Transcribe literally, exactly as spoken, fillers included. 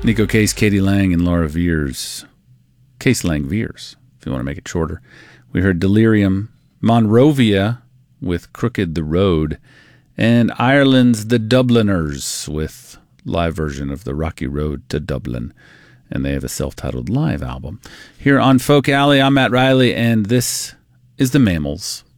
Nico Case, Katie Lang, and Laura Veers. Case Lang Veers, if you want to make it shorter. We heard Delirium, Monrovia with Crooked the Road, and Ireland's The Dubliners with live version of The Rocky Road to Dublin. And they have a self-titled live album. Here on Folk Alley, I'm Matt Riley, and this is The Mammals.